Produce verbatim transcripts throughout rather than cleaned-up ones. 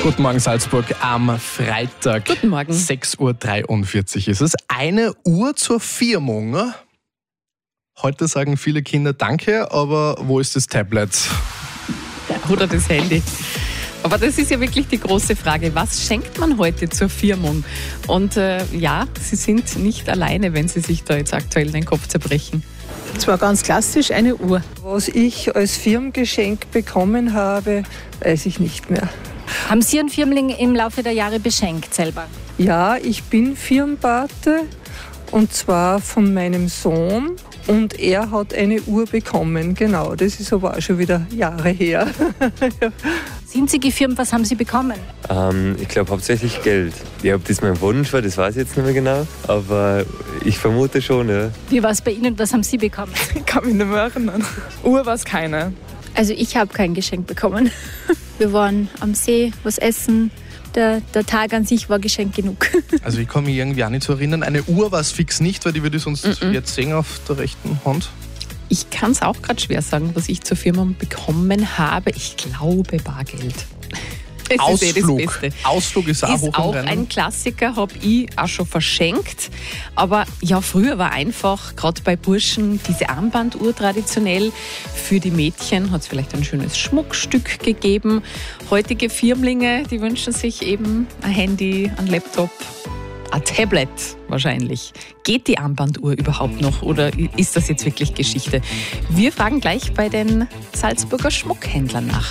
Guten Morgen Salzburg am Freitag. Guten Morgen. sechs Uhr dreiundvierzig ist es. Eine Uhr zur Firmung. Heute sagen viele Kinder Danke, aber wo ist das Tablet? Oder das Handy. Aber das ist ja wirklich die große Frage. Was schenkt man heute zur Firmung? Und äh, ja, Sie sind nicht alleine, wenn Sie sich da jetzt aktuell den Kopf zerbrechen. Zwar ganz klassisch eine Uhr. Was ich als Firmengeschenk bekommen habe, weiß ich nicht mehr. Haben Sie einen Firmling im Laufe der Jahre beschenkt selber? Ja, ich bin Firmenpate und zwar von meinem Sohn und er hat eine Uhr bekommen. Genau, das ist aber auch schon wieder Jahre her. Sind Sie gefirmt? Was haben Sie bekommen? Ähm, ich glaube hauptsächlich Geld. Ja, ob das mein Wunsch war, das weiß ich jetzt nicht mehr genau, aber ich vermute schon, ja. Wie war es bei Ihnen? Was haben Sie bekommen? Ich kann mich nicht mehr erinnern. Uhr war es keine. Also ich habe kein Geschenk bekommen. Wir waren am See, was essen. Der, der Tag an sich war Geschenk genug. Also ich kann mich irgendwie auch nicht so erinnern. Eine Uhr war es fix nicht, weil die würde ich sonst Mm-mm. jetzt sehen auf der rechten Hand. Ich kann es auch gerade schwer sagen, was ich zur Firma bekommen habe. Ich glaube Bargeld. Das Ausflug. Ist eh das Beste. Ausflug ist auch ist hoch auch im Rennen. ein Klassiker, habe ich auch schon verschenkt. Aber ja, früher war einfach, gerade bei Burschen, diese Armbanduhr traditionell. Für die Mädchen hat es vielleicht ein schönes Schmuckstück gegeben. Heutige Firmlinge, die wünschen sich eben ein Handy, ein Laptop, ein Tablet wahrscheinlich. Geht die Armbanduhr überhaupt noch oder ist das jetzt wirklich Geschichte? Wir fragen gleich bei den Salzburger Schmuckhändlern nach.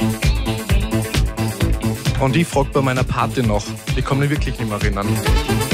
Und ich frage bei meiner Party noch. Ich kann mich wirklich nicht mehr erinnern.